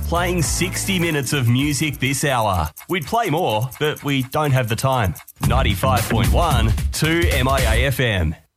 playing 60 minutes of music this hour. We'd play more, but we don't have the time. 95.1 to MIAFM.